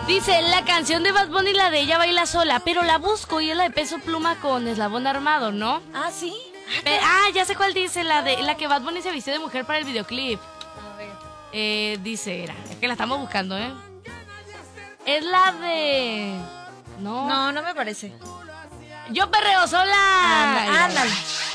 Dice, la canción de Bad Bunny, la de Ella Baila Sola, pero la busco y es la de Peso Pluma con Eslabón Armado, ¿no? Ah, ¿sí? Ya sé cuál dice, la que Bad Bunny se vistió de mujer para el videoclip. A ver. Dice, es que la estamos buscando, ¿eh? Es la de... No. No, no me parece. Yo perreo sola. Ándale.